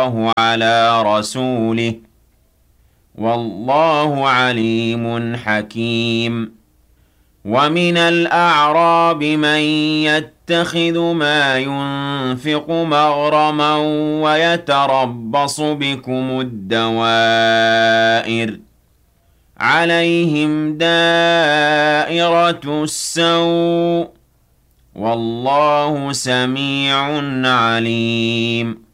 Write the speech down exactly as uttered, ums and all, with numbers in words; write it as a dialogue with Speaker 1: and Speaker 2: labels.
Speaker 1: الله على رسوله والله عليم حكيم ومن الأعراب من يتخذ ما ينفق مغرما ويتربص بكم الدوائر عليهم دائرة السوء والله سميع عليم